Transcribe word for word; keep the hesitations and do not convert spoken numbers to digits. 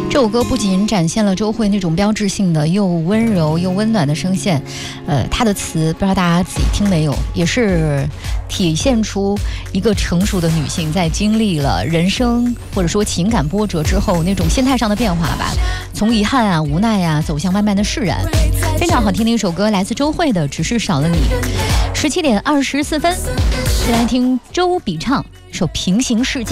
这首歌不仅展现了周蕙那种标志性的又温柔又温暖的声线，呃，她的词不知道大家仔细听没有，也是体现出一个成熟的女性在经历了人生或者说情感波折之后那种心态上的变化吧，从遗憾啊、无奈啊，走向慢慢的释然。非常好听的一首歌，来自周蕙的《只是少了你》。十七点二十四分，先来听周笔畅一首《平行世界》。